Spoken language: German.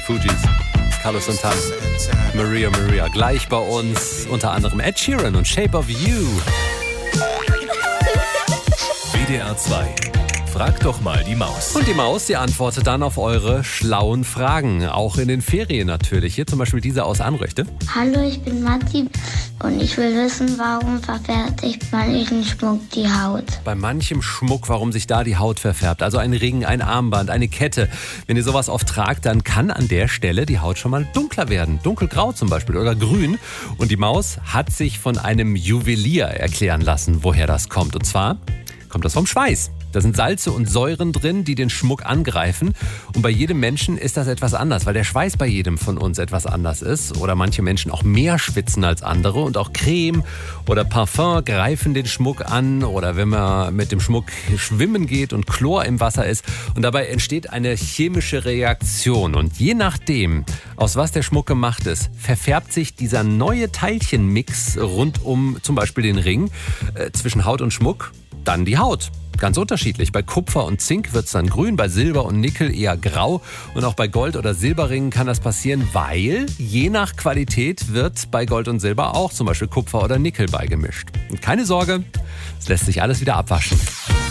Fugees, Carlos Santana, Maria Maria. Gleich bei uns unter anderem Ed Sheeran und Shape of You. WDR 2. Frag doch mal die Maus. Und die Maus, die antwortet dann auf eure schlauen Fragen. Auch in den Ferien natürlich. Hier zum Beispiel diese aus Anröchte. Hallo, ich bin Matti und ich will wissen, warum verfertigt manchen Schmuck die Haut? Bei manchem Schmuck, warum sich da die Haut verfärbt. Also ein Ring, ein Armband, eine Kette. Wenn ihr sowas oft tragt, dann kann an der Stelle die Haut schon mal dunkler werden. Dunkelgrau zum Beispiel oder grün. Und die Maus hat sich von einem Juwelier erklären lassen, woher das kommt. Und zwar kommt das vom Schweiß. Da sind Salze und Säuren drin, die den Schmuck angreifen. Und bei jedem Menschen ist das etwas anders, weil der Schweiß bei jedem von uns etwas anders ist. Oder manche Menschen auch mehr schwitzen als andere. Und auch Creme oder Parfum greifen den Schmuck an. Oder wenn man mit dem Schmuck schwimmen geht und Chlor im Wasser ist. Und dabei entsteht eine chemische Reaktion. Und je nachdem, aus was der Schmuck gemacht ist, verfärbt sich dieser neue Teilchenmix rund um zum Beispiel den Ring zwischen Haut und Schmuck, dann die Haut. Ganz unterschiedlich. Bei Kupfer und Zink wird es dann grün, bei Silber und Nickel eher grau. Und auch bei Gold- oder Silberringen kann das passieren, weil je nach Qualität wird bei Gold und Silber auch zum Beispiel Kupfer oder Nickel beigemischt. Und keine Sorge, es lässt sich alles wieder abwaschen.